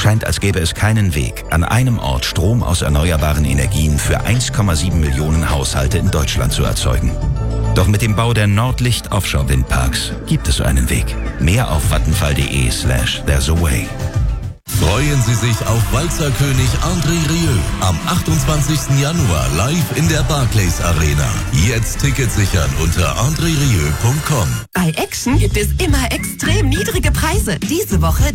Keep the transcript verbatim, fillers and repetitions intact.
scheint, als gäbe es keinen Weg, an einem Ort Strom aus erneuerbaren Energien für eins Komma sieben Millionen Haushalte in Deutschland zu erzeugen. Doch mit dem Bau der Nordlicht Offshore Windparks gibt es einen Weg. Mehr auf vattenfall.de slash there's a way. Freuen Sie sich auf Walzerkönig André Rieu am achtundzwanzigsten Januar live in der Barclays Arena. Jetzt Tickets sichern unter andre rieu punkt com. Bei Action gibt es immer extrem niedrige Preise. Diese Woche